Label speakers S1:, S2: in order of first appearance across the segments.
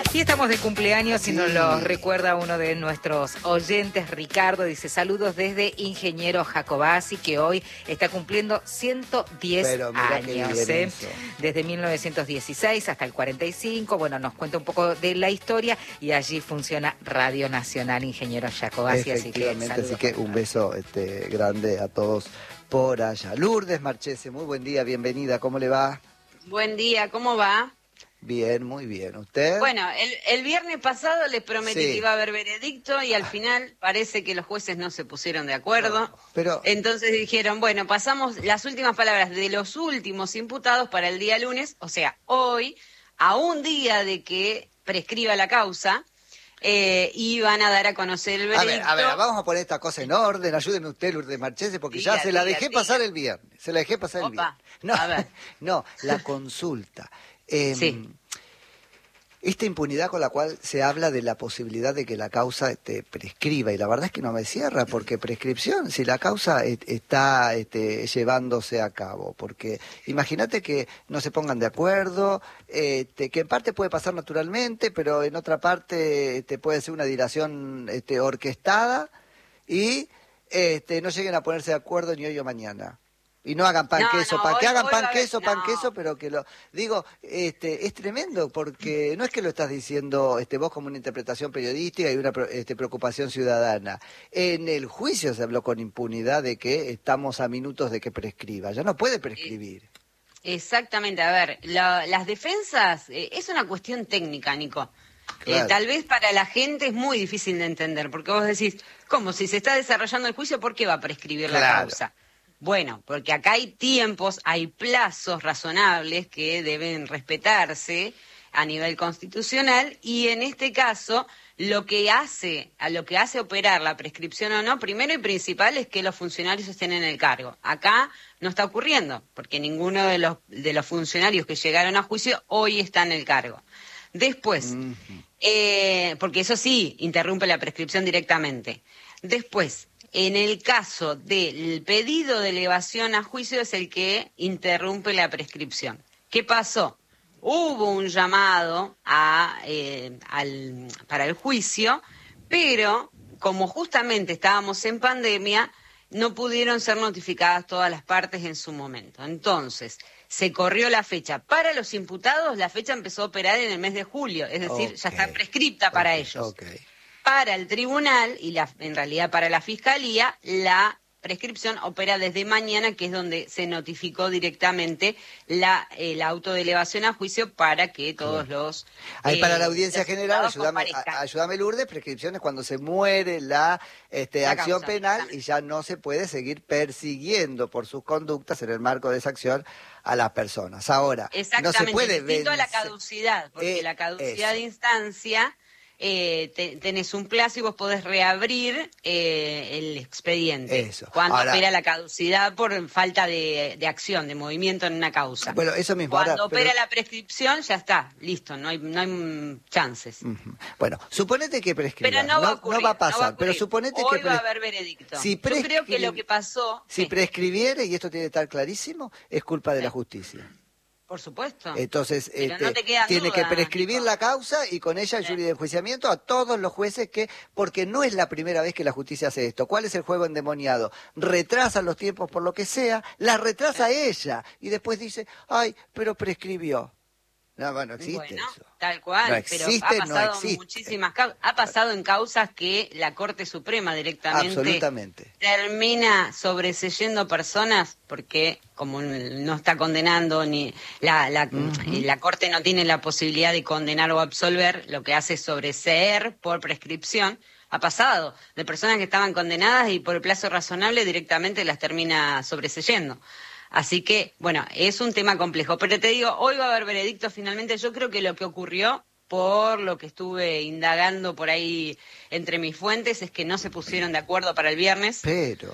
S1: Y estamos de cumpleaños y
S2: Sí.
S1: nos lo recuerda uno de nuestros oyentes, Ricardo, dice saludos desde Ingeniero Jacobasi, que hoy está cumpliendo 110
S2: Pero mirá qué
S1: años,
S2: bien eso.
S1: desde 1916 hasta el 45, bueno, nos cuenta un poco de la historia y allí funciona Radio Nacional Ingeniero Jacobasi,
S2: Efectivamente,
S1: así que
S2: un beso grande a todos por allá. Lourdes Marchese, muy buen día, bienvenida, ¿cómo le va?
S3: Buen día, ¿cómo va?
S2: Bien, muy bien. ¿Usted?
S3: Bueno, el viernes pasado les prometí
S2: Sí.
S3: que iba a haber veredicto y al final parece que los jueces no se pusieron de acuerdo.
S2: No, pero-
S3: Entonces dijeron, bueno, pasamos las últimas palabras de los últimos imputados para el día lunes, o sea, hoy, a un día de que prescriba la causa, y van a dar a conocer el veredicto.
S2: A ver, vamos a poner esta cosa en orden, ayúdeme usted, Lourdes Marchese, porque ya se la dejé pasar el viernes,
S3: Opa,
S2: No,
S3: a ver.
S2: no, la consulta.
S3: Sí.
S2: Esta impunidad con la cual se habla de la posibilidad de que la causa prescriba, y la verdad es que no me cierra, porque prescripción, si la causa está llevándose a cabo, porque imagínate que no se pongan de acuerdo, que en parte puede pasar naturalmente, pero en otra parte puede ser una dilación orquestada, y no lleguen a ponerse de acuerdo ni hoy o mañana. Y no hagan pan,
S3: No,
S2: queso,
S3: no,
S2: pan, que
S3: hoy
S2: hagan
S3: va a
S2: pan,
S3: haber-
S2: queso,
S3: no.
S2: pero que lo... Digo, es tremendo, porque no es que lo estás diciendo vos como una interpretación periodística y una preocupación ciudadana. En el juicio se habló con impunidad de que estamos a minutos de que prescriba. Ya no puede prescribir.
S3: Exactamente, a ver, las defensas es una cuestión técnica, Nico.
S2: Claro.
S3: Tal vez para la gente es muy difícil de entender, porque vos decís, ¿cómo? Si se está desarrollando el juicio, ¿por qué va a prescribir la
S2: Claro.
S3: causa? Bueno, porque acá hay tiempos, hay plazos razonables que deben respetarse a nivel constitucional y en este caso lo que hace operar la prescripción o no, primero y principal es que los funcionarios estén en el cargo. Acá no está ocurriendo, porque ninguno de los funcionarios que llegaron a juicio hoy está en el cargo. Después, porque eso sí interrumpe la prescripción directamente. Después, en el caso del pedido de elevación a juicio es el que interrumpe la prescripción. ¿Qué pasó? Hubo un llamado para el juicio, pero como justamente estábamos en pandemia, no pudieron ser notificadas todas las partes en su momento. Entonces, se corrió la fecha. Para los imputados, la fecha empezó a operar en el mes de julio, es decir, ya está prescripta para ellos.
S2: Okay.
S3: Para el tribunal y en realidad para la fiscalía, la prescripción opera desde mañana, que es donde se notificó directamente el auto de elevación a juicio para que todos los...
S2: Ahí para la audiencia general,
S3: comparezcan.
S2: ayúdame Lourdes, prescripciones cuando se muere la acción
S3: causa,
S2: penal y ya no se puede seguir persiguiendo por sus conductas en el marco de esa acción a las personas. Ahora, no
S3: Exactamente,
S2: se puede
S3: distinto a la
S2: vencer-
S3: caducidad, porque la caducidad
S2: eso.
S3: de instancia, tenés un plazo y vos podés reabrir el expediente.
S2: Eso.
S3: Cuando
S2: Ahora-
S3: opera la caducidad por falta de acción, de movimiento en una causa.
S2: Bueno, eso mismo.
S3: Cuando
S2: ahora,
S3: opera
S2: pero-
S3: la prescripción, ya está, listo, no hay chances.
S2: Ujú. Bueno, suponete que prescriba.
S3: Pero no va a ocurrir,
S2: va a pasar,
S3: no va a ocurrir.
S2: pero suponete
S3: Hoy
S2: que...
S3: va a haber veredicto.
S2: Si
S3: Yo creo que lo que pasó...
S2: Si
S3: sí,
S2: prescribiere, y esto tiene que estar clarísimo, es culpa de la justicia.
S3: por supuesto.
S2: Entonces,
S3: Pero no te quedan
S2: tiene que
S3: dudas,
S2: prescribir
S3: Nico.
S2: la causa y con ella el jury de enjuiciamiento a todos los jueces porque no es la primera vez que la justicia hace esto. ¿Cuál es el juego endemoniado? Retrasan los tiempos por lo que sea, la retrasa ella y después dice, ay, pero prescribió. No, bueno, existe
S3: Bueno,
S2: eso.
S3: tal cual,
S2: No
S3: pero
S2: existe,
S3: ha
S2: no
S3: pasado
S2: existe.
S3: muchísimas causas. Ha pasado en causas que la Corte Suprema directamente
S2: Absolutamente.
S3: termina sobreseyendo personas porque como no está condenando ni la Corte no tiene la posibilidad de condenar o absolver, lo que hace es sobreseer por prescripción. Ha pasado de personas que estaban condenadas y por el plazo razonable directamente las termina sobreseyendo. Así que, bueno, es un tema complejo. Pero te digo, hoy va a haber veredicto finalmente. Yo creo que lo que ocurrió, por lo que estuve indagando por ahí entre mis fuentes, es que no se pusieron de acuerdo para el viernes.
S2: Pero...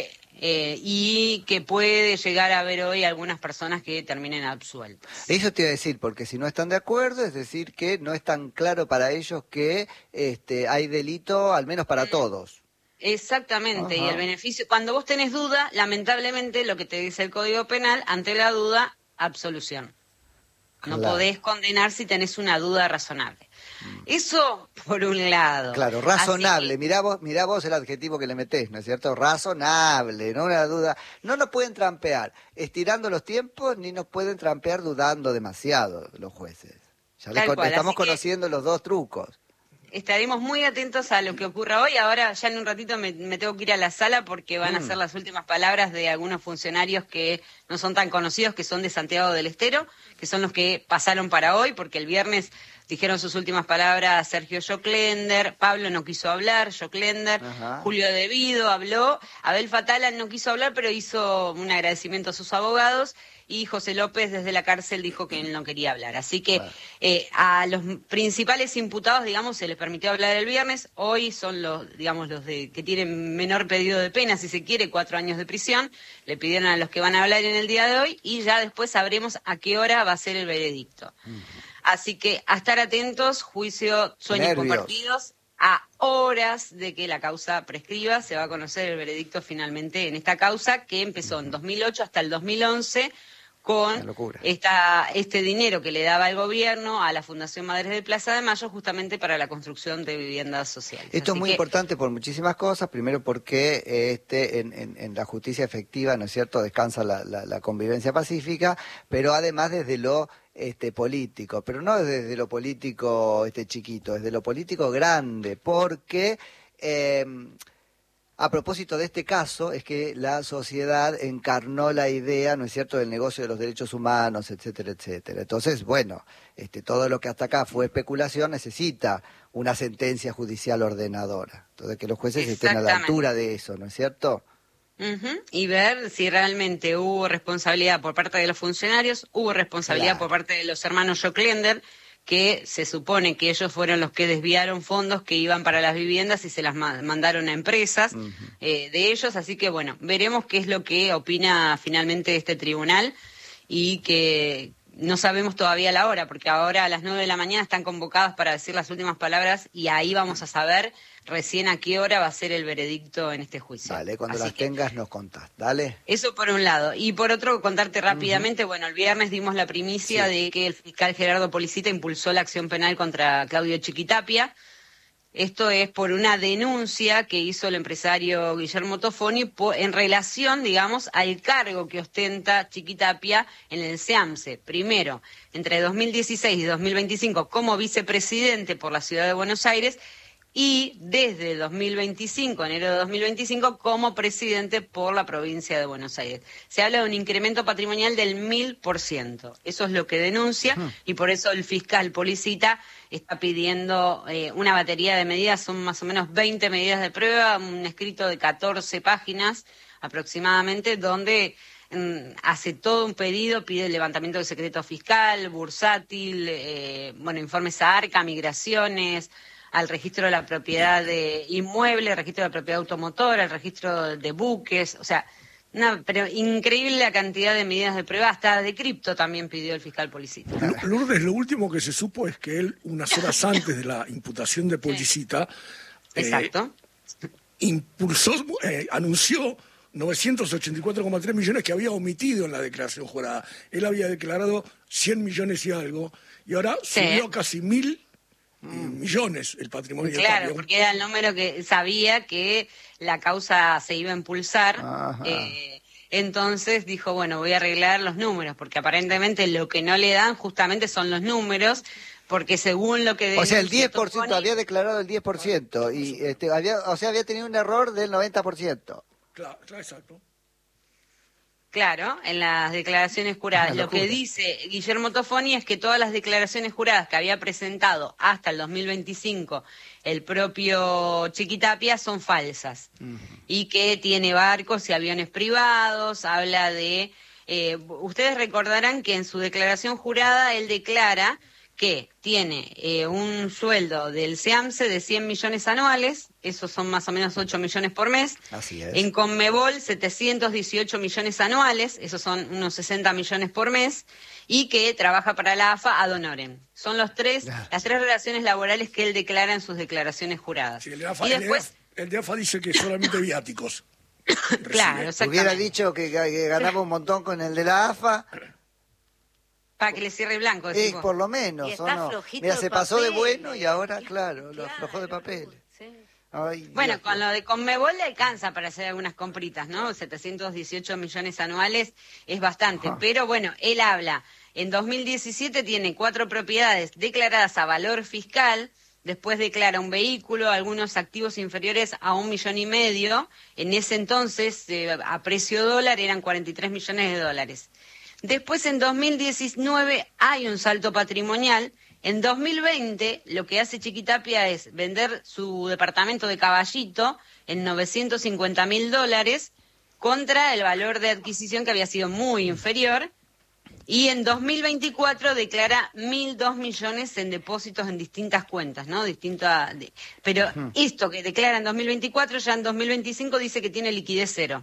S3: Y que puede llegar a haber hoy algunas personas que terminen absueltas.
S2: Eso te iba a decir, porque si no están de acuerdo, es decir, que no es tan claro para ellos que hay delito, al menos para todos.
S3: Exactamente,
S2: Ajá.
S3: y el beneficio, cuando vos tenés duda, lamentablemente lo que te dice el Código Penal, ante la duda, absolución. No
S2: Claro.
S3: podés condenar si tenés una duda razonable. Eso por un lado.
S2: Claro, razonable. Mirá vos el adjetivo que le metés, ¿no es cierto? Razonable, no una duda. No nos pueden trampear estirando los tiempos, ni nos pueden trampear dudando demasiado los jueces. Ya
S3: Tal cual,
S2: estamos
S3: así que
S2: conociendo los dos trucos.
S3: estaremos muy atentos a lo que ocurra hoy. Ahora ya en un ratito me tengo que ir a la sala porque van a ser las últimas palabras de algunos funcionarios que no son tan conocidos, que son de Santiago del Estero, que son los que pasaron para hoy, porque el viernes dijeron sus últimas palabras Sergio Joclender, Pablo no quiso hablar, Joclender,
S2: Ajá.
S3: Julio Devido habló, Abel Fatala no quiso hablar, pero hizo un agradecimiento a sus abogados, y José López desde la cárcel dijo que él no quería hablar. Así que a los principales imputados, digamos, se les permitió hablar el viernes. Hoy son los que tienen menor pedido de pena, si se quiere, 4 años de prisión. Le pidieron a los que van a hablar en el día de hoy y ya después sabremos a qué hora va a ser el veredicto. Así que a estar atentos, juicio, sueños
S2: Nervios.
S3: compartidos. A horas de que la causa prescriba, se va a conocer el veredicto finalmente en esta causa que empezó en 2008 hasta el 2011
S2: Una
S3: con
S2: locura.
S3: este dinero que le daba el gobierno a la Fundación Madres de Plaza de Mayo justamente para la construcción de viviendas sociales.
S2: Esto
S3: Así
S2: es muy
S3: que,
S2: importante por muchísimas cosas. Primero porque en la justicia efectiva, ¿no es cierto?, descansa la convivencia pacífica, pero además desde lo político, pero no desde lo político chiquito, desde lo político grande, porque a propósito de este caso, es que la sociedad encarnó la idea, ¿no es cierto?, del negocio de los derechos humanos, etcétera, etcétera. Entonces, bueno, todo lo que hasta acá fue especulación necesita una sentencia judicial ordenadora. Entonces, que los jueces estén a la
S3: Exactamente.
S2: altura de eso, ¿no es cierto?
S3: y ver si realmente hubo responsabilidad por parte de los funcionarios, hubo responsabilidad
S2: Claro.
S3: por parte de los hermanos Joclender, que se supone que ellos fueron los que desviaron fondos que iban para las viviendas y se las mandaron a empresas de ellos. Así que bueno, veremos qué es lo que opina finalmente este tribunal y que no sabemos todavía la hora, porque ahora a las 9 de la mañana están convocados para decir las últimas palabras y ahí vamos a saber recién a qué hora va a ser el veredicto en este juicio.
S2: Dale, cuando
S3: Así
S2: las
S3: que
S2: tengas nos contás, dale.
S3: eso por un lado. Y por otro, contarte rápidamente, bueno, el viernes dimos la primicia de que el fiscal Gerardo Policita impulsó la acción penal contra Claudio Chiquitapia. Esto es por una denuncia que hizo el empresario Guillermo Tofoni en relación, digamos, al cargo que ostenta Chiquitapia en el SEAMSE. Primero, entre 2016 y 2025 como vicepresidente por la Ciudad de Buenos Aires, y desde 2025, enero de 2025, como presidente por la provincia de Buenos Aires. Se habla de un incremento patrimonial del 1000%. Eso es lo que denuncia y por eso el fiscal Policita está pidiendo una batería de medidas, son más o menos 20 medidas de prueba, un escrito de 14 páginas aproximadamente, donde hace todo un pedido, pide el levantamiento del secreto fiscal, bursátil, informes a ARCA, migraciones, al registro de la propiedad de inmueble, al registro de la propiedad automotora, al registro de buques, o sea, pero increíble la cantidad de medidas de prueba, hasta de cripto también pidió el fiscal Policita.
S4: Lourdes, lo último que se supo es que él, unas horas antes de la imputación de Policita,
S3: Exacto.
S4: anunció 984,3 millones que había omitido en la declaración jurada. Él había declarado 100 millones y algo, y ahora subió a casi 1.000 millones el patrimonio.
S3: Claro, porque era el número que sabía que la causa se iba a impulsar. Entonces dijo, bueno, voy a arreglar los números, porque aparentemente lo que no le dan justamente son los números, porque según lo que...
S2: O sea, el 10%,
S3: Tofoni,
S2: había declarado el 10%, y había tenido un error del 90%.
S4: Claro, exacto.
S3: Claro, en las declaraciones juradas. Lo que dice Guillermo Tofoni es que todas las declaraciones juradas que había presentado hasta el 2025 el propio Chiquitapia son falsas y que tiene barcos y aviones privados, habla de... ustedes recordarán que en su declaración jurada él declara que tiene un sueldo del SEAMSE de 100 millones anuales, esos son más o menos 8 millones por mes.
S2: Así es.
S3: En Conmebol 718 millones anuales, esos son unos 60 millones por mes, y que trabaja para la AFA ad honorem. Son las tres relaciones laborales que él declara en sus declaraciones juradas.
S4: Sí, el de AFA,
S3: y después,
S4: el de AFA dice que solamente viáticos.
S3: claro, exactamente.
S2: Hubiera dicho que ganaba un montón con el de la AFA.
S3: Para que le cierre blanco.
S2: Es por lo menos,
S1: Y
S2: ¿o
S1: está
S2: no?
S1: flojito
S2: Mira,
S1: el
S2: se pasó de
S1: papel.
S2: bueno y ahora, claro, lo aflojó de papel.
S1: Sí.
S2: Ay,
S3: Bueno,
S2: Dios.
S3: con lo de Conmebol le alcanza para hacer algunas compritas, ¿no? 718 millones anuales es bastante.
S2: Ajá.
S3: Pero bueno, él habla. En 2017 tiene 4 propiedades declaradas a valor fiscal. Después declara un vehículo, algunos activos inferiores a 1,5 millones. En ese entonces, a precio dólar, eran 43 millones de dólares. Después, en 2019, hay un salto patrimonial. En 2020, lo que hace Chiquitapia es vender su departamento de Caballito en $950.000 contra el valor de adquisición que había sido muy inferior. Y en 2024 declara 1.002 millones en depósitos en distintas cuentas, ¿no? Pero esto que declara en 2024, ya en 2025 dice que tiene liquidez cero.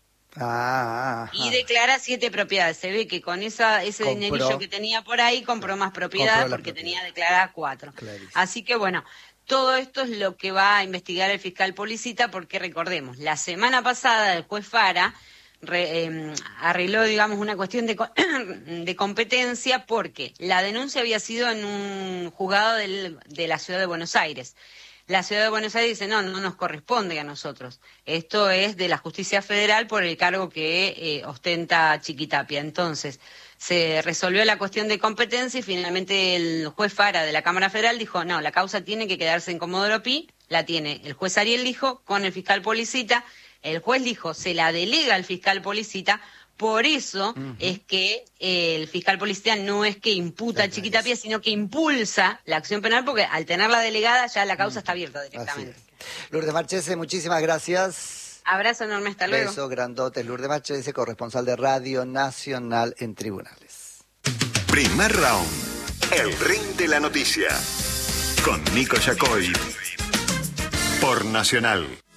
S3: Y declara 7 propiedades. Se ve que con ese dinerillo que tenía por ahí compró más propiedades porque tenía declaradas 4.
S2: Clarísimo.
S3: Así que bueno, todo esto es lo que va a investigar el fiscal Policita, porque recordemos, la semana pasada el juez Fara arregló, digamos, una cuestión de competencia, porque la denuncia había sido en un juzgado de la Ciudad de Buenos Aires. La Ciudad de Buenos Aires dice, no nos corresponde a nosotros. Esto es de la Justicia Federal por el cargo que ostenta Chiquitapia. Entonces, se resolvió la cuestión de competencia y finalmente el juez Fara de la Cámara Federal dijo, no, la causa tiene que quedarse en Comodoro Pi, la tiene el juez Ariel Lijo con el fiscal Policita. El juez Lijo se la delega al fiscal Policita. Por eso es que el fiscal Policita no es que imputa a Chiquitapia, sino que impulsa la acción penal, porque al tenerla delegada ya la causa está abierta directamente.
S2: Lourdes Marchese, muchísimas gracias.
S3: Abrazo enorme, hasta luego.
S2: Beso grandote. Lourdes Marchese, corresponsal de Radio Nacional en Tribunales.
S5: Primer round. El ring de la noticia. Con Nico Yacoy. Por Nacional.